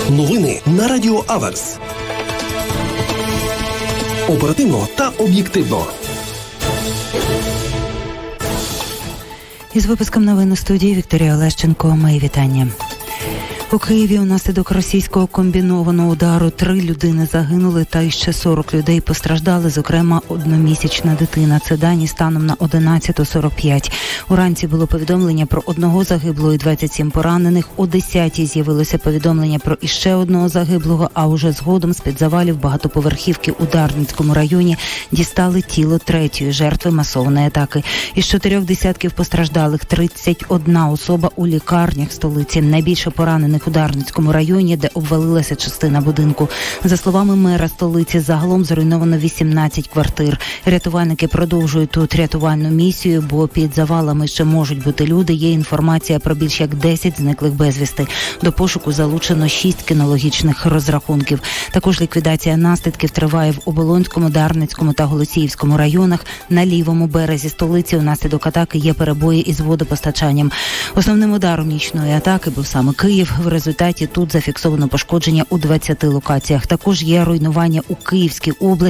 Новини на Радіо Аверс. Оперативно та об'єктивно. Із випуском новин у студії Вікторія Олещенко. Мої вітання. У Києві унаслідок російського комбінованого удару 3 людини загинули та ще 40 людей постраждали, зокрема одномісячна дитина. Це дані станом на 11:45. Уранці було повідомлення про 1 загиблого і 27 поранених. О 10:00 з'явилося повідомлення про іще 1 загиблого, а уже згодом з-під завалів багатоповерхівки у Дарницькому районі дістали тіло 3-ї жертви масованої атаки. Із 4 десятків постраждалих 31 особа у лікарнях столиці. Найбільше поранених у Дарницькому районі, де обвалилася частина будинку. За словами мера столиці, загалом зруйновано 18 квартир. Рятувальники продовжують тут рятувальну місію, бо під завалами ще можуть бути люди. Є інформація про більш як 10 зниклих безвісти. До пошуку залучено 6 кінологічних розрахунків. Також ліквідація наслідків триває в Оболонському, Дарницькому та Голосіївському районах. На лівому березі столиці унаслідок атаки є перебої із водопостачанням. Основним ударом нічної атаки був саме Київ. В результаті тут зафіксовано пошкодження у 20 локаціях. Також є руйнування у Київській області.